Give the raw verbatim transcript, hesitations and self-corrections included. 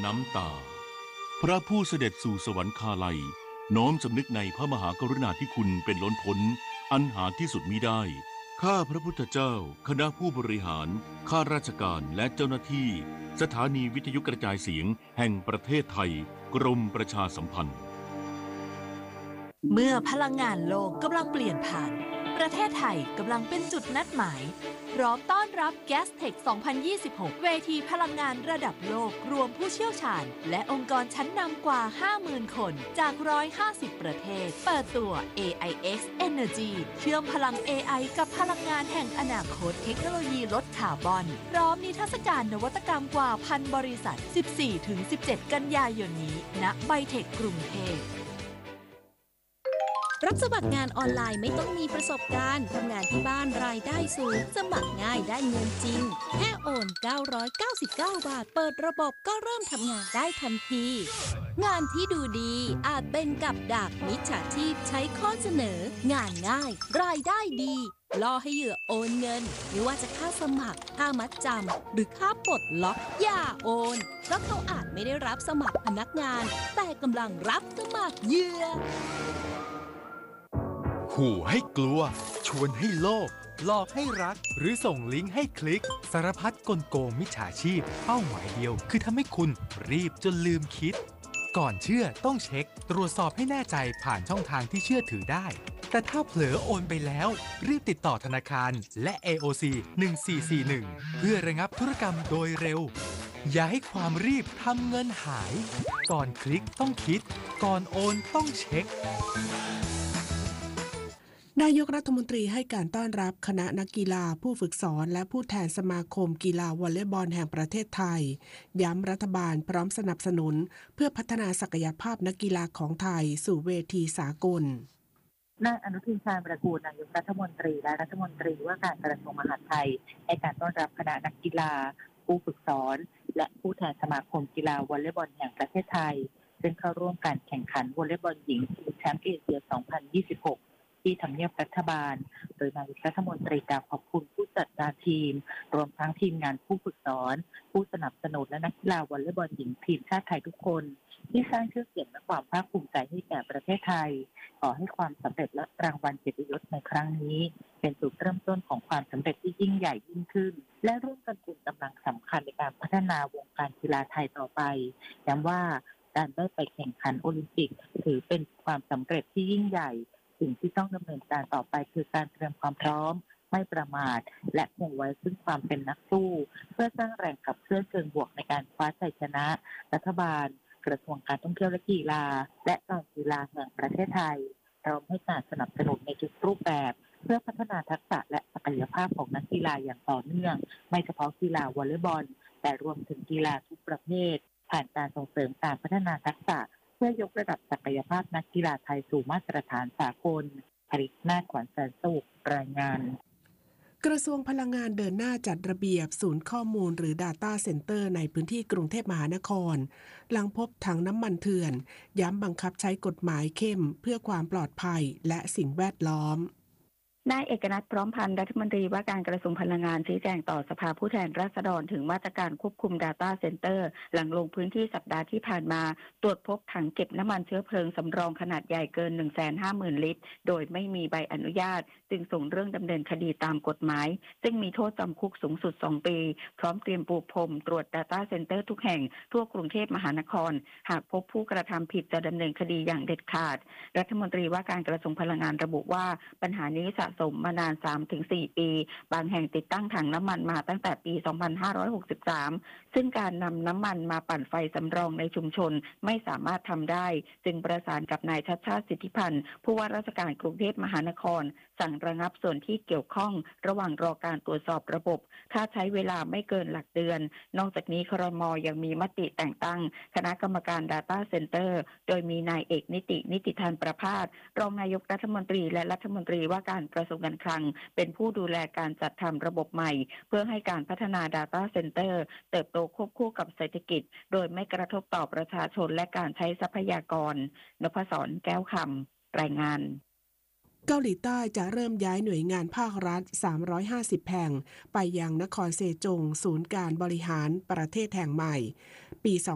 น้ำตาพระผู้เสด็จสู่สวรรคาลัยน้อมสำนึกในพระมหากรุณาธิคุณเป็นล้นพ้นอันหาที่สุดมิได้ข้าพระพุทธเจ้าคณะผู้บริหารข้าราชการและเจ้าหน้าที่สถานีวิทยุกระจายเสียงแห่งประเทศไทยกรมประชาสัมพันธ์เมื่อพลังงานโลกกำลังเปลี่ยนผ่านประเทศไทยกำลังเป็นจุดนัดหมายพร้อมต้อนรับ Gastech สองพันยี่สิบหก เวทีพลังงานระดับโลกรวมผู้เชี่ยวชาญและองค์กรชั้นนำกว่า ห้าหมื่น คนจากหนึ่งร้อยห้าสิบประเทศเปิดตัว เอ ไอ เอ็กซ์ Energy เชื่อมพลัง เอ ไอ กับพลังงานแห่งอนาคตเทคโนโลยีลดคาร์บอนพร้อมนิทรรศการนวัตกรรมกว่าพันบริษัท สิบสี่ถึงสิบเจ็ด กันยายนนี้ณไบเทคกรุงเทพรับสมัครงานออนไลน์ไม่ต้องมีประสบการณ์ทำงานที่บ้านรายได้สูงสมัครง่ายได้เงินจริงแค่โอนเก้าร้อยเก้าสิบเก้าบาทเปิดระบบก็เริ่มทำงานได้ทันทีงานที่ดูดีอาจเป็นกับดักมิจฉาชีพใช้ข้อเสนองานง่ายรายได้ดีล่อให้เหยื่อโอนเงินไม่ว่าจะค่าสมัครค่ามัดจำหรือค่าปลดล็อกอย่าโอนเพราะเขาอาจไม่ได้รับสมัครพนักงานแต่กำลังรับสมัครเหยื่อขู่ให้กลัวชวนให้โลภหลอกให้รักหรือส่งลิงก์ให้คลิกสารพัดกลโกงมิจฉาชีพเป้าหมายเดียวคือทำให้คุณรีบจนลืมคิดก่อนเชื่อต้องเช็คตรวจสอบให้แน่ใจผ่านช่องทางที่เชื่อถือได้แต่ถ้าเผลอโอนไปแล้วรีบติดต่อธนาคารและ เอ โอ ซี หนึ่งสี่สี่หนึ่งเพื่อระงับธุรกรรมโดยเร็วอย่าให้ความรีบทำเงินหายก่อนคลิกต้องคิดก่อนโอนต้องเช็คนายกรัฐมนตรีให้การต้อนรับคณะนักกีฬาผู้ฝึกสอนและผู้แทนสมาคมกีฬาวอลเลย์บอลแห่งประเทศไทยย้ำรัฐบาลพร้อมสนับสนุนเพื่อพัฒนาศักยภาพนักกีฬาของไทยสู่เวทีสากลนายอนุทินชาญวิรากูลนายกรัฐมนตรีและรัฐมนตรีว่าการกระทรวงมหาดไทยให้การต้อนรับคณะนักกีฬาผู้ฝึกสอนและผู้แทนสมาคมกีฬาวอลเลย์บอลแห่งประเทศไทยซึ่งเข้าร่วมการแข่งขันวอลเลย์บอลหญิงชิงแชมป์เอเชีย สองพันยี่สิบหกที่ทำเนียบรัฐบาลโดยนายกรัฐมนตรีกล่าวขอบคุณผู้จัดการทีมรวมทั้งทีมงานผู้ฝึกสอนผู้สนับสนุนและนักกีฬาวอลเลย์บอลหญิงทีมชาติไทยทุกคนที่สร้างชื่อเสียงและความภาคภูมิใจให้แก่ประเทศไทยขอให้ความสำเร็จและรางวัลเกียรติยศในครั้งนี้เป็นจุดเริ่มต้นของความสำเร็จที่ยิ่งใหญ่ยิ่งขึ้นและร่วมกันเป็นกำลังสำคัญในการพัฒนาวงการกีฬาไทยต่อไปย้ำว่าการได้ไปแข่งขันโอลิมปิกถือเป็นความสำเร็จที่ยิ่งใหญ่สิ่งที่ต้องดำเนินการต่อไปคือการเตรียมความพร้อมไม่ประมาทและคงไว้ซึ่งความเป็นนักสู้เพื่อสร้างแรงขับเคลื่อนเชิงบวกในการคว้าชัยชนะรัฐบาลกระทรวงการท่องเที่ยวและกีฬาและการกีฬาแห่งประเทศไทยพร้อมให้การสนับสนุนในทุกรูปแบบเพื่อพัฒนาทักษะและศักยภาพของนักกีฬาอย่างต่อเนื่องไม่เฉพาะกีฬาวอลเลย์บอลแต่รวมถึงกีฬาทุกประเภทผ่านการส่งเสริมการพัฒนาทักษะเพื่อยกระดับศักยภาพนักกีฬาไทยสู่มาตรฐานสากลผลิตหน้าขวัญแสนสุขรายงานกระทรวงพลังงานเดินหน้าจัดระเบียบศูนย์ข้อมูลหรือ Data Center ในพื้นที่กรุงเทพมหานครหลังพบถังน้ำมันเถื่อนย้ำบังคับใช้กฎหมายเข้มเพื่อความปลอดภัยและสิ่งแวดล้อมนายเอกนัทพร้อมพันธ์รัฐมนตรีว่าการกระทรวงพลังงานชี้แจงต่อสภาผู้แทนราษฎรถึงมาตรการควบคุม Data Center หลังลงพื้นที่สัปดาห์ที่ผ่านมาตรวจพบถังเก็บน้ำมันเชื้อเพลิงสำรองขนาดใหญ่เกิน หนึ่งแสนห้าหมื่น ลิตรโดยไม่มีใบอนุญาตจึงส่งเรื่องดำเนินคดีตามกฎหมายซึ่งมีโทษจำคุกสูงสุดสองปีพร้อมเตรียมปูพรมตรวจ Data Center ทุกแห่งทั่วกรุงเทพมหานครหากพบผู้กระทำผิดจะดำเนินคดีอย่างเด็ดขาดรัฐมนตรีว่าการกระทรวงพลังงานระบุว่าปัญหานี้สะสมมานานสามถึงสี่ ปีบางแห่งติดตั้งถังน้ำมันมาตั้งแต่ปี สองพันห้าร้อยหกสิบสาม ซึ่งการนำน้ำมันมาปั่นไฟสำรองในชุมชนไม่สามารถทำได้จึงประสานกับนายชัชชาติสิทธิพันธ์ผู้ว่าราชการกรุงเทพมหานครสั่งระงับส่วนที่เกี่ยวข้องระหว่างรอการตรวจสอบระบบถ้าใช้เวลาไม่เกินหลักเดือนนอกจากนี้ครม.ยังมีมติแต่งตั้งคณะกรรมการ Data Center โดยมีนายเอกนิตินิติธานประภาสรองนายกรัฐมนตรีและรัฐมนตรีว่าการกระทรวงการคลังเป็นผู้ดูแลการจัดทำระบบใหม่เพื่อให้การพัฒนา Data Center เติบโตควบคู่กับเศรษฐกิจโดยไม่กระทบต่อประชาชนและการใช้ทรัพยากรนพศรแก้วคำรายงานเกาหลีใต้จะเริ่มย้ายหน่วยงานภาครัฐสามร้อยห้าสิบแห่งไปยังนครเซจงศูนย์การบริหารประเทศแห่งใหม่ปี